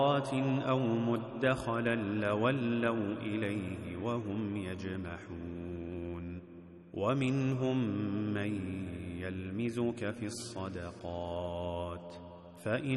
أو مدخلا لولوا إليه وهم يجمحون ومنهم من يلمزك في الصدقات فإن